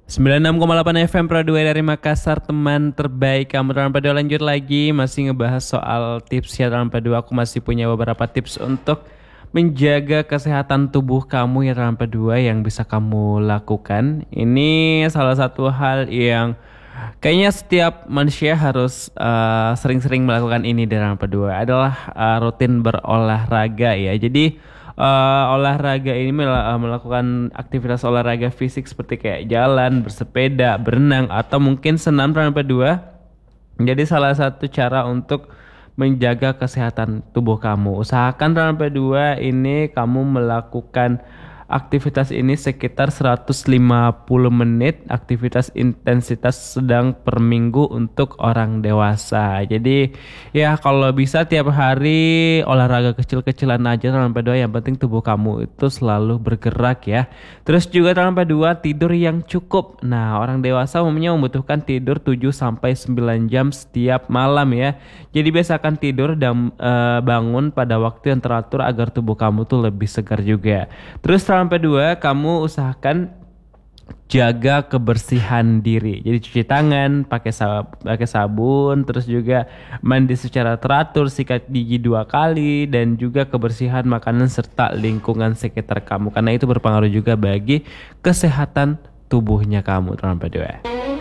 96,8 FM Pro 2 dari Makassar, teman terbaik kamu. Teman Pada lanjut lagi, masih ngebahas soal tips ya teman Pada. Aku masih punya beberapa tips untuk menjaga kesehatan tubuh kamu ya teman Pada yang bisa kamu lakukan. Ini salah satu hal yang kayaknya setiap manusia harus sering-sering melakukan ini dalam Pada adalah rutin berolahraga ya. Jadi olahraga ini melakukan aktivitas olahraga fisik seperti kayak jalan, bersepeda, berenang, atau mungkin senam tanpa dua. Jadi salah satu cara untuk menjaga kesehatan tubuh kamu. Usahakan tanpa dua ini kamu melakukan aktivitas ini sekitar 150 menit aktivitas intensitas sedang per minggu untuk orang dewasa. Jadi ya kalau bisa tiap hari olahraga kecil-kecilan aja tanpa dua, yang penting tubuh kamu itu selalu bergerak ya. Terus juga tanpa dua, tidur yang cukup. Nah, orang dewasa umumnya membutuhkan tidur 7 sampai 9 jam setiap malam ya. Jadi biasakan tidur dan bangun pada waktu yang teratur agar tubuh kamu tuh lebih segar juga. Terus sampai dua, kamu usahakan jaga kebersihan diri. Jadi cuci tangan, pakai sabun, terus juga mandi secara teratur, sikat gigi 2 kali, dan juga kebersihan makanan serta lingkungan sekitar kamu. Karena itu berpengaruh juga bagi kesehatan tubuhnya kamu, teman-teman.